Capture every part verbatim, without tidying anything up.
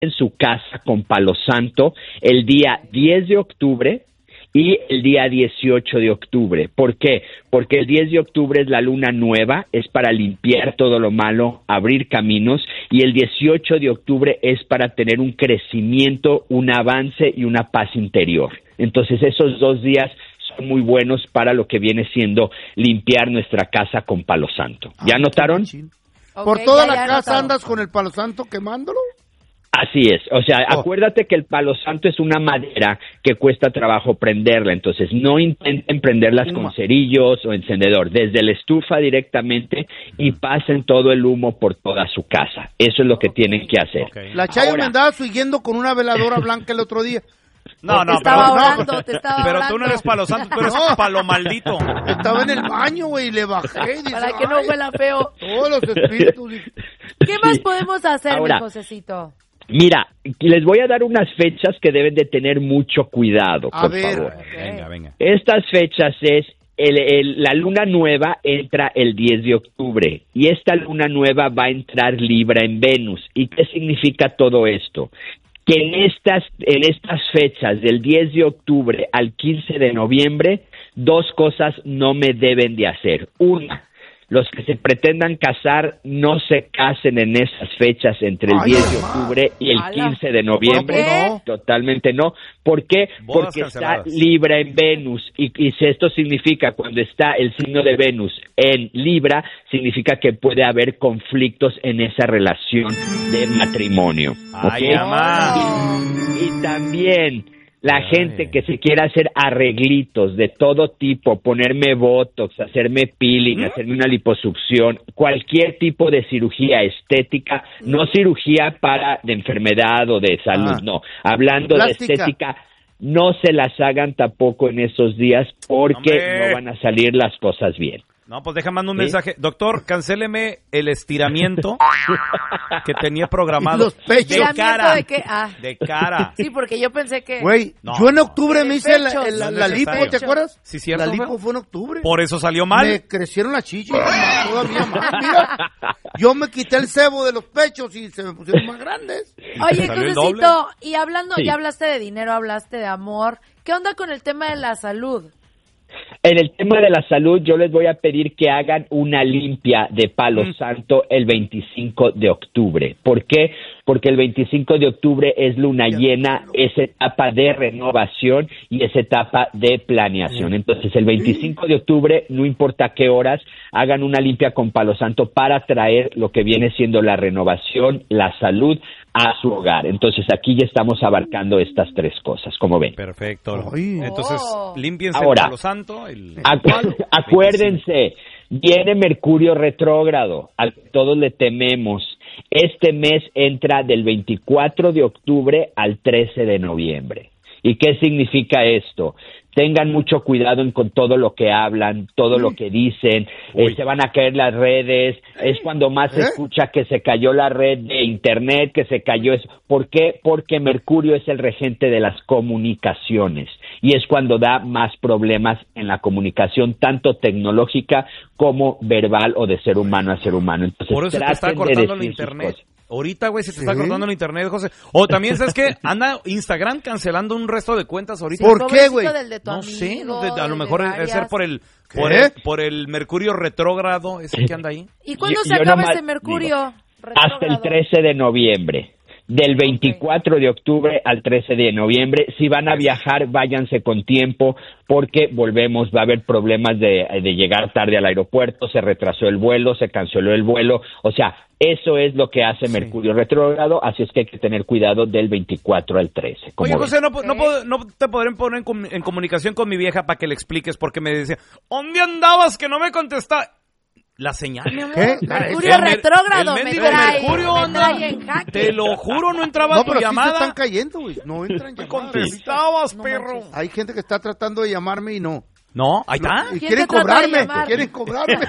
en su casa con Palo Santo el día diez de octubre y el día dieciocho de octubre. ¿Por qué? Porque el diez de octubre es la luna nueva, es para limpiar todo lo malo, abrir caminos, y el dieciocho de octubre es para tener un crecimiento, un avance y una paz interior. Entonces esos dos días son muy buenos para lo que viene siendo limpiar nuestra casa con Palo Santo. ¿Ya notaron? Okay, ¿por toda la casa notado. andas con el Palo Santo quemándolo? Así es, o sea, oh. acuérdate que el Palo Santo es una madera que cuesta trabajo prenderla, entonces no intenten prenderlas Uma. con cerillos o encendedor, desde la estufa directamente y pasen todo el humo por toda su casa. Eso es lo que okay. tienen que hacer. Okay. La Chayo me andaba siguiendo con una veladora blanca el otro día. No, no, te estaba pero, orando, no, te estaba pero orando. tú no eres Palo Santo, tú eres no. Palo Maldito. Estaba en el baño, güey, y le bajé. Y dice, para que no huela feo. Todos los espíritus. ¿Qué más podemos hacer, Ahora, mi Josecito? Mira, les voy a dar unas fechas que deben de tener mucho cuidado, a por ver, favor. Okay. Venga, venga. Estas fechas es, el, el, la luna nueva entra el diez de octubre y esta luna nueva va a entrar Libra en Venus. ¿Y qué significa todo esto? Que en estas, en estas fechas, del diez de octubre al quince de noviembre, dos cosas no me deben de hacer. Una, los que se pretendan casar no se casen en esas fechas entre el Ay, diez de mamá. octubre y el Ala. quince de noviembre. ¿Por qué? No, totalmente no. ¿Por qué? Bodas Porque canceladas. está Libra en Venus y, y si esto significa cuando está el signo de Venus en Libra, significa que puede haber conflictos en esa relación de matrimonio. Ay, ¿ok? mamá. Y, y también la Ay. gente que se quiera hacer arreglitos de todo tipo, ponerme botox, hacerme peeling, ¿Mm? hacerme una liposucción, cualquier tipo de cirugía estética, no cirugía para de enfermedad o de salud, Ah. no, hablando Plástica. de estética, no se las hagan tampoco en esos días porque Hombre. no van a salir las cosas bien. No, pues déjame mandar un ¿Sí? mensaje. Doctor, cancéleme el estiramiento que tenía programado. Los pechos. De ¿Estiramiento cara. de qué? Ah. De cara. Sí, porque yo pensé que... Güey, No. yo en octubre El me hice la, pecho. el- la, No la es lipo, necesario. ¿te acuerdas? Sí, cierto, La lipo feo. fue en octubre. Por eso salió mal. Me crecieron las chichis, más, todavía más, mira. Yo me quité el cebo de los pechos y se me pusieron más grandes. Oye, ¿Salió el Josecito, y hablando, Sí. ya hablaste de dinero, hablaste de amor. ¿Qué onda con el tema de la salud? En el tema de la salud, yo les voy a pedir que hagan una limpia de Palo Mm. Santo el veinticinco de octubre. ¿Por qué? Porque el veinticinco de octubre es luna llena, es etapa de renovación y es etapa de planeación. Entonces, el veinticinco de octubre, no importa qué horas, hagan una limpia con Palo Santo para traer lo que viene siendo la renovación, la salud a su hogar. Entonces, aquí ya estamos abarcando estas tres cosas, como ven. Perfecto. Ay. Entonces, Oh. límpiense Ahora. el Palo Santo. El... Acu- acuérdense, viene Mercurio retrógrado, al que todos le tememos. Este mes entra del veinticuatro de octubre al trece de noviembre. ¿Y qué significa esto? Tengan mucho cuidado en, con todo lo que hablan, todo lo que dicen, eh, se van a caer las redes, es cuando más se ¿Eh? escucha que se cayó la red de internet, que se cayó eso. ¿Por qué? Porque Mercurio es el regente de las comunicaciones y es cuando da más problemas en la comunicación, tanto tecnológica como verbal o de ser humano a ser humano. Entonces, Por eso te está traten de cortando el decir sus internet. cosas. Ahorita, güey, se te ¿Sí? está cortando el internet, José. O también, ¿sabes qué? Anda Instagram cancelando un resto de cuentas ahorita. ¿Por qué, güey? Pobrecito del de tu No amigo, sé, no, de- a lo del de mejor es varias. ser por el, por ¿Qué? el por el Mercurio retrógrado, ese que anda ahí. ¿Y cuándo Yo- se yo acaba nomás ese Mercurio? Hasta el retrógrado? trece de noviembre. Del veinticuatro de octubre al trece de noviembre. Si van a viajar, váyanse con tiempo, porque volvemos, va a haber problemas de, de llegar tarde al aeropuerto, se retrasó el vuelo, se canceló el vuelo, o sea, eso es lo que hace Mercurio retrógrado, así es que hay que tener cuidado del veinticuatro al trece. como Oye, ven. José, no, po- no, Ok. puedo- no te podré poner en, com- en comunicación con mi vieja para que le expliques, porque me decía, ¿dónde andabas que no me contesta? La señal, mi amor. ¿Qué? Mercurio El mer- retrógrado, el me mendigo trae, Mercurio me anda. trae en jaque. Te lo juro, no entraba No, tu pero sí se llamada. están cayendo, güey. No entran Me llamadas. contestabas, No perro. manches. Hay gente que está tratando de llamarme y no. No, ahí está. Y ¿Quién quieren te trata de cobrarme, llamar? quieren cobrarme.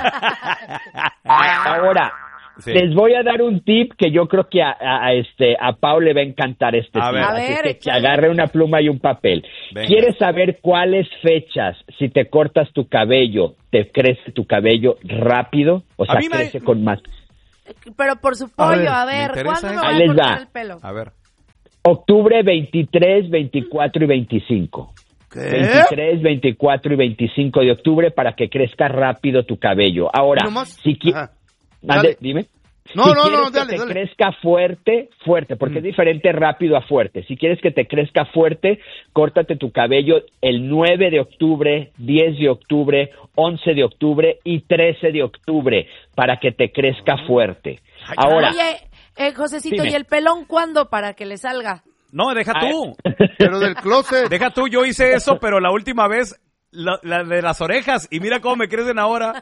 Ahora, Sí. les voy a dar un tip que yo creo que a, a- a este a Pau le va a encantar este A tip. ver. A Así ver, que, que échale. agarre una pluma y un papel. Venga. ¿Quieres saber cuáles fechas, si te cortas tu cabello, te crece tu cabello rápido? O sea, mí me- crece con más. Pero por su A ver, pollo, a me ver, interesa ¿cuándo me eso. voy Ahí a les cortar va. el pelo? A ver. Octubre veintitrés, veinticuatro y veinticinco. ¿Qué? veintitrés, veinticuatro y veinticinco de octubre para que crezca rápido tu cabello. Ahora, ¿Nomás? si quieres... Ajá. Dale. Dime. No, si no, quieres no, que dale, te dale. crezca fuerte, fuerte, porque Mm. es diferente rápido a fuerte. Si quieres que te crezca fuerte, córtate tu cabello el nueve de octubre, diez de octubre, once de octubre y trece de octubre para que te crezca fuerte. Ahora, Oye, eh, Josecito, Dime. ¿y el pelón cuándo para que le salga? No, deja tú. Pero del closet. Deja tú, yo hice eso, pero la última vez, la, la de las orejas, y mira cómo me crecen ahora.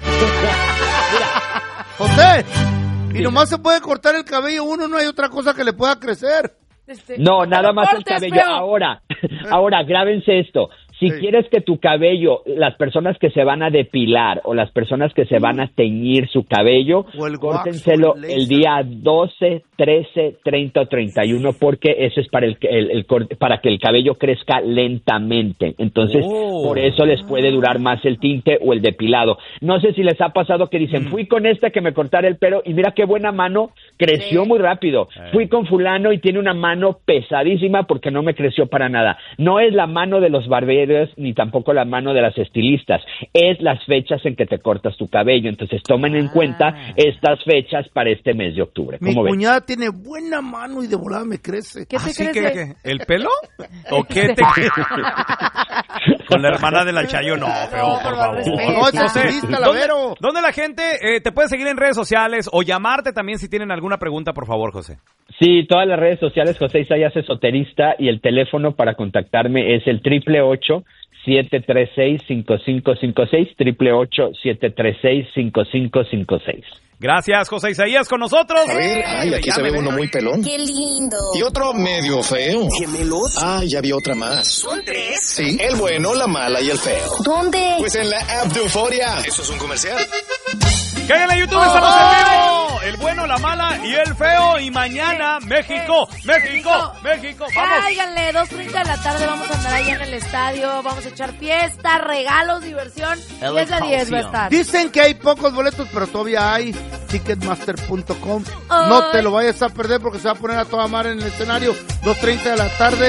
José, y nomás se puede cortar el cabello uno, no hay otra cosa que le pueda crecer. Este, no, te nada lo más el cortes, cabello. feo. Ahora, ahora, grábense esto. Si Sí. quieres que tu cabello, las personas que se van a depilar o las personas que se van a teñir su cabello, O el wax, córtenselo o el laser. el día doce, trece, treinta o treinta y uno porque eso es para el, el- el cor- para que el cabello crezca lentamente. Entonces, Oh. por eso les puede durar más el tinte o el depilado. No sé si les ha pasado que dicen, fui con este que me cortara el pelo y mira qué buena mano, creció Sí. muy rápido. Eh. Fui con fulano y tiene una mano pesadísima porque no me creció para nada. No es la mano de los barberos ni tampoco la mano de las estilistas, es las fechas en que te cortas tu cabello. Entonces tomen en Ah. cuenta estas fechas para este mes de octubre. Mi ¿Cómo ven? cuñada tiene buena mano y de volada me crece. ¿Qué te ¿Así crees? que, de- que- el pelo? ¿O qué te Con la hermana de la Chayo, no, feo, No, por por favor. respeto. No, es José, estilista, la ¿dónde, Vero. dónde la gente eh, te puede seguir en redes sociales o llamarte también si tienen alguna pregunta, por favor, José? Sí, todas las redes sociales, José Isaías Esoterista, y el teléfono para contactarme es el triple ocho, siete tres seis, cinco cinco cinco seis, triple ocho, siete tres seis, cinco cinco cinco seis. Gracias, José Isaías, con nosotros. A ver, ay, aquí se ve uno muy pelón. ¡Qué lindo! Y otro medio feo. ¿Gemelos? Ah, ya vi otra más. ¿Son tres? Sí, el bueno, la mala y el feo. ¿Dónde? Pues en la app de Euforia. ¿Eso es un comercial? Cáiganle a YouTube, estamos en vivo. El bueno, la mala y el feo. Y mañana, México, México, México. Vamos. Cáiganle, dos treinta de la tarde vamos a andar allá en el estadio, vamos a echar fiesta, regalos, diversión. diez a diez va a estar. Dicen que hay pocos boletos, pero todavía hay. Ticketmaster punto com. Ay. No te lo vayas a perder porque se va a poner a toda madre en el escenario. dos treinta de la tarde.